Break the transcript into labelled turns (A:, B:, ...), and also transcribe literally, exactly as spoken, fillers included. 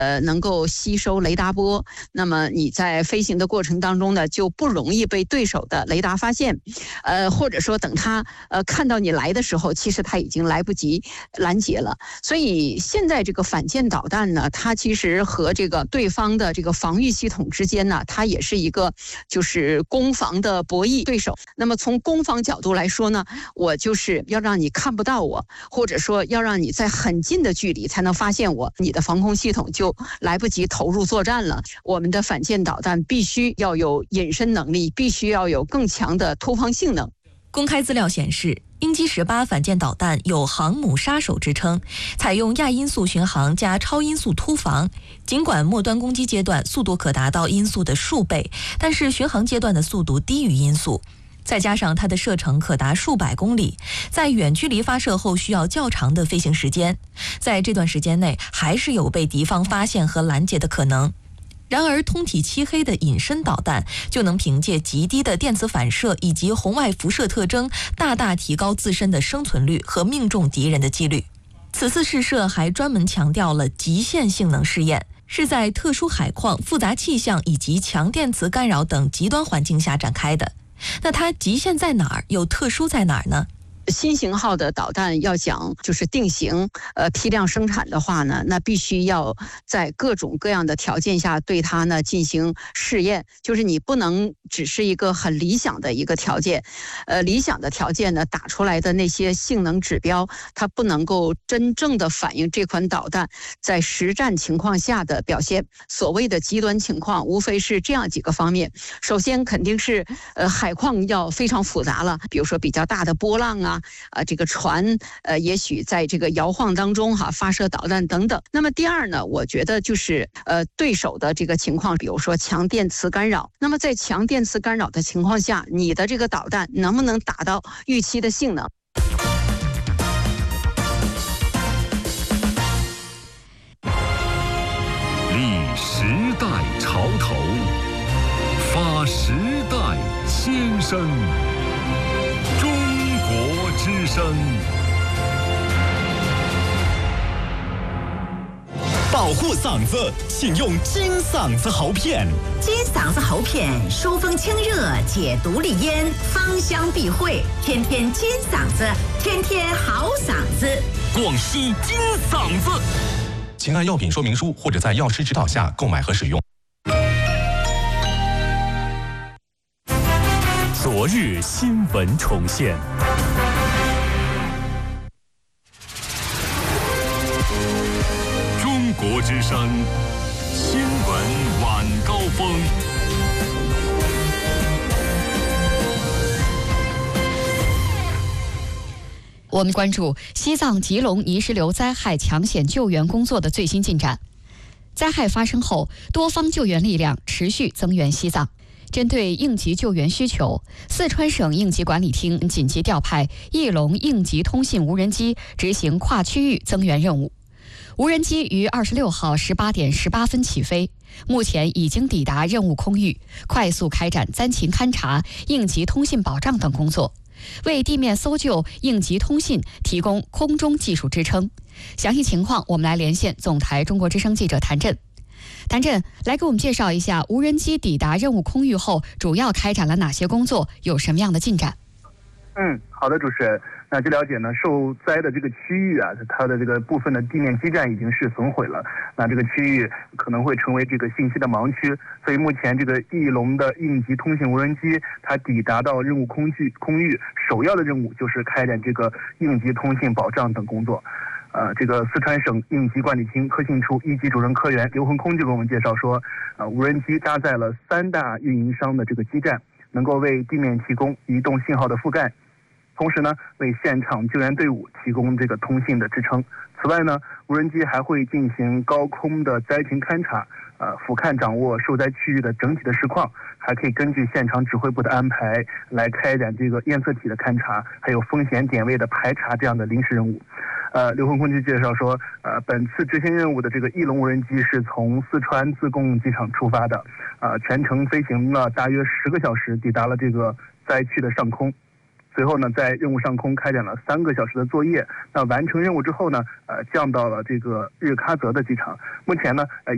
A: 呃能够吸收雷达波，那么你在飞行的过程当中呢，就不容易被对手的雷达发现，呃或者说等他呃看到你来的时候，其实他已经来不及拦截了。所以现在这个反舰导弹呢，它其实和这个对方的这个防御系统之间呢，它也是一个就是攻防的博弈对手。那么从攻防角度来说呢，我就是要让你看不到我，或者说要让你在很近的距离才能发现我，你的防空系统就来不及投入作战了。我们的反舰导弹必须要有隐身能力，必须要有更强的突防性能。
B: 公开资料显示，鹰击十八反舰导弹有航母杀手之称，采用亚音速巡航加超音速突防。尽管末端攻击阶段速度可达到音速的数倍，但是巡航阶段的速度低于音速。再加上它的射程可达数百公里，在远距离发射后需要较长的飞行时间，在这段时间内还是有被敌方发现和拦截的可能。然而，通体漆黑的隐身导弹就能凭借极低的电磁反射以及红外辐射特征，大大提高自身的生存率和命中敌人的几率。此次试射还专门强调了极限性能试验，是在特殊海况、复杂气象以及强电磁干扰等极端环境下展开的。那它极限在哪儿，又特殊在哪儿呢？
A: 新型号的导弹要讲就是定型，呃，批量生产的话呢，那必须要在各种各样的条件下对它呢进行试验，就是你不能只是一个很理想的一个条件，呃，理想的条件呢打出来的那些性能指标，它不能够真正的反映这款导弹在实战情况下的表现。所谓的极端情况，无非是这样几个方面：首先肯定是呃海况要非常复杂了，比如说比较大的波浪啊。啊，这个船呃，也许在这个摇晃当中哈、啊、发射导弹等等。那么第二呢，我觉得就是呃对手的这个情况，比如说强电磁干扰。那么在强电磁干扰的情况下，你的这个导弹能不能达到预期的性能？
C: 立时代潮头，发时代先声。之声，
D: 保护嗓子，请用金嗓子喉片。
E: 金嗓子喉片，疏风清热，解毒利咽，芳香避秽，天天金嗓子，天天好嗓子。
D: 广西金嗓子，
F: 请按药品说明书或者在药师指导下购买和使用。
D: 昨日新闻重现。
C: 中国之声新闻晚高峰。
G: 我们关注西藏吉隆泥石流灾害抢险救援工作的最新进展。灾害发生后，多方救援力量持续增援西藏。针对应急救援需求，四川省应急管理厅紧急调派翼龙应急通信无人机执行跨区域增援任务。无人机于二十六号十八点十八分起飞，目前已经抵达任务空域，快速开展灾情勘察、应急通信保障等工作，为地面搜救、应急通信提供空中技术支撑。详细情况，我们来连线总台中国之声记者谭震。谭震，来给我们介绍一下无人机抵达任务空域后，主要开展了哪些工作，有什么样的进展？
H: 嗯，好的，主持人。那据了解呢，受灾的这个区域啊，它的这个部分的地面基站已经是损毁了，那这个区域可能会成为这个信息的盲区，所以目前这个翼龙的应急通信无人机它抵达到任务空域空域，首要的任务就是开展这个应急通信保障等工作。呃，这个四川省应急管理厅科信处一级主任科员刘恒空就给我们介绍说，呃，无人机搭载了三大运营商的这个基站，能够为地面提供移动信号的覆盖。同时呢，为现场救援队伍提供这个通信的支撑。此外呢，无人机还会进行高空的灾情勘察，呃，俯瞰掌握受灾区域的整体的实况，还可以根据现场指挥部的安排来开展这个验测体的勘察，还有风险点位的排查这样的临时任务。呃，刘恒空就介绍说，呃，本次执行任务的这个翼龙无人机是从四川自贡机场出发的，呃，全程飞行了大约十个小时，抵达了这个灾区的上空。随后呢，在任务上空开展了三个小时的作业。那完成任务之后呢，呃，降到了这个日喀则的机场。目前呢，呃。